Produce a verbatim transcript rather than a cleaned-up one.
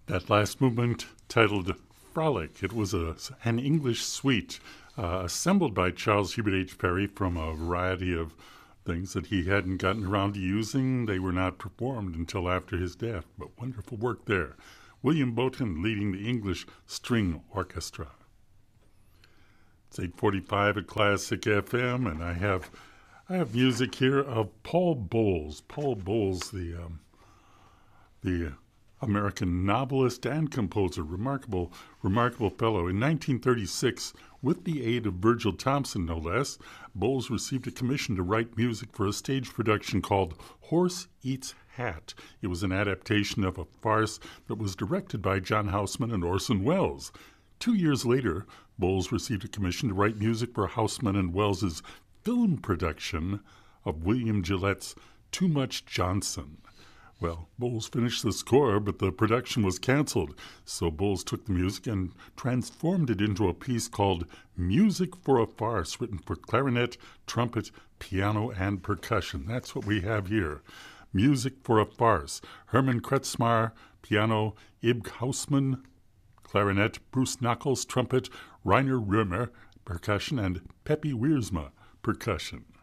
That last movement, titled Frolic, it was a, an English suite uh, assembled by Charles Hubert H. Parry from a variety of things that he hadn't gotten around to using. They were not performed until after his death, but wonderful work there. William Bowton leading the English String Orchestra. It's eight forty-five at Classic F M, and I have I have music here of Paul Bowles. Paul Bowles, the um, the American novelist and composer, remarkable, remarkable fellow. In nineteen thirty-six, with the aid of Virgil Thomson, no less, Bowles received a commission to write music for a stage production called Horse Eats Hat. It was an adaptation of a farce that was directed by John Houseman and Orson Welles. Two years later, Bowles received a commission to write music for Houseman and Welles's film production of William Gillette's Too Much Johnson. Well, Bowles finished the score, but the production was canceled, so Bowles took the music and transformed it into a piece called Music for a Farce, written for clarinet, trumpet, piano, and percussion. That's what we have here. Music for a Farce. Herman Kretzmar, piano, Ibg Hausmann, clarinet, Bruce Knuckles, trumpet, Rainer Römer, percussion, and Peppy Wiersma, percussion.